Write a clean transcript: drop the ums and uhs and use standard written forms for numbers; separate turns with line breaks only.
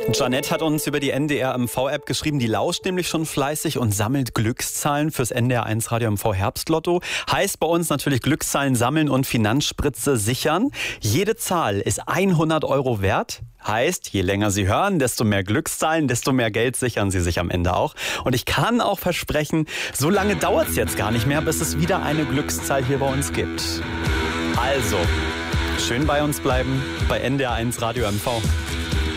Janette hat uns über die NDR MV-App geschrieben, die lauscht nämlich schon fleißig und sammelt Glückszahlen fürs NDR 1 Radio MV Herbstlotto. Heißt bei uns natürlich Glückszahlen sammeln und Finanzspritze sichern. Jede Zahl ist 100 € wert. Heißt, je länger Sie hören, desto mehr Glückszahlen, desto mehr Geld sichern Sie sich am Ende auch. Und ich kann auch versprechen, so lange dauert es jetzt gar nicht mehr, bis es wieder eine Glückszahl hier bei uns gibt. Also, schön bei uns bleiben bei NDR 1 Radio MV.